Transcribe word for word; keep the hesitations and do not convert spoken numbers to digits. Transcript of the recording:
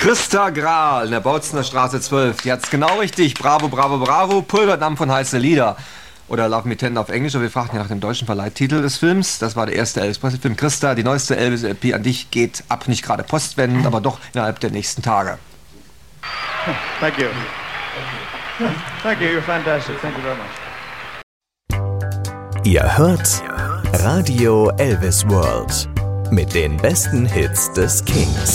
Christa Grahl in der Bautzener Straße zwölf. Die hat's genau richtig. Bravo, bravo, bravo. Pulverdampf von heiße Lieder. Oder Love Me Tender auf Englisch. Aber wir fragten ja nach dem deutschen Verleihtitel des Films. Das war der erste Elvis-Presley-Film. Christa, die neueste Elvis-L P an dich geht ab. Nicht gerade postwendend, aber doch innerhalb der nächsten Tage. Thank you. Thank you, you're fantastic. Thank you very much. Ihr hört Radio Elvis World mit den besten Hits des Kings.